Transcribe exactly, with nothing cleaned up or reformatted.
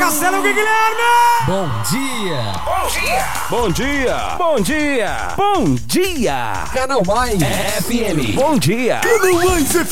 Castelo Guilherme! Bom dia! Bom dia! Bom dia! Bom dia! Bom dia! Canal Mais F M. Bom dia! Canal Mais F